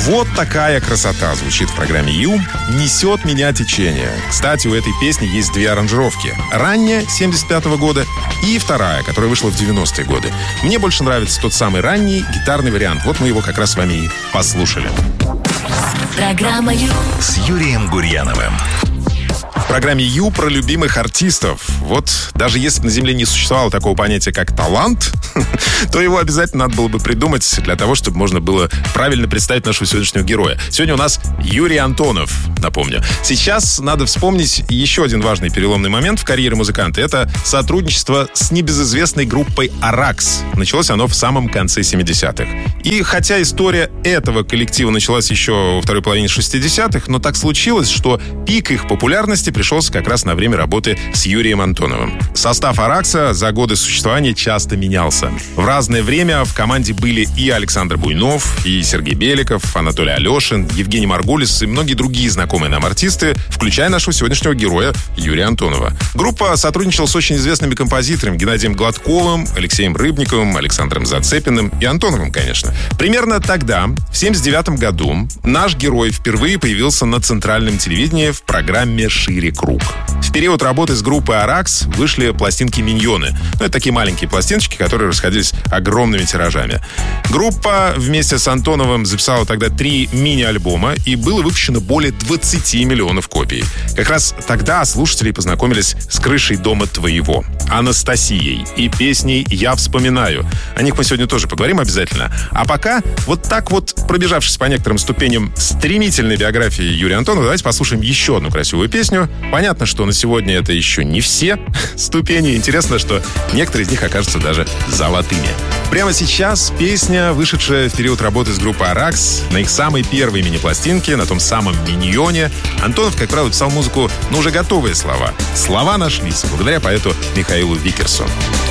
Вот такая красота звучит в программе «Ю». «Несет меня течение». Кстати, у этой песни есть две аранжировки. Ранняя, 75-го года, и вторая, которая вышла в 90-е годы. Мне больше нравится тот самый ранний гитарный вариант. Вот мы его как раз с вами и послушали. Программа «Ю» с Юрием Гурьяновым. В программе «Ю» про любимых артистов. Вот даже если бы на Земле не существовало такого понятия, как талант, то его обязательно надо было бы придумать для того, чтобы можно было правильно представить нашего сегодняшнего героя. Сегодня у нас Юрий Антонов, напомню. Сейчас надо вспомнить еще один важный переломный момент в карьере музыканта. Это сотрудничество с небезызвестной группой «Аракс». Началось оно в самом конце 70-х. И хотя история этого коллектива началась еще во второй половине 60-х, но так случилось, что пик их популярности пришелся как раз на время работы с Юрием Антоновым. Состав «Аракса» за годы существования часто менялся. В разное время в команде были и Александр Буйнов, и Сергей Беликов, Анатолий Алешин, Евгений Маргулис и многие другие знакомые нам артисты, включая нашего сегодняшнего героя Юрия Антонова. Группа сотрудничала с очень известными композиторами Геннадием Гладковым, Алексеем Рыбниковым, Александром Зацепиным и Антоновым, конечно. Примерно тогда, в 79-м году, наш герой впервые появился на центральном телевидении в программе «Шире круг». В период работы с группой «Аракс» вышли пластинки «Миньоны». Это такие маленькие пластиночки, которые расходились огромными тиражами. Группа вместе с Антоновым записала тогда 3 мини-альбома, и было выпущено более 20 миллионов копий. Как раз тогда слушатели познакомились с «Крышей дома твоего», Анастасией и песней «Я вспоминаю». О них мы сегодня тоже поговорим обязательно. А пока, вот так вот, пробежавшись по некоторым ступеням стремительной биографии Юрия Антонова, давайте послушаем еще одну красивую песню. Понятно, что на сегодня это еще не все ступени. Интересно, что некоторые из них окажутся даже золотыми. Прямо сейчас песня, вышедшая в период работы с группой «Аракс», на их самой первой мини-пластинке, на том самом «Миньоне». Антонов, как правило, писал музыку, но уже готовые слова. Слова нашлись благодаря поэту Михаилу Викерсу.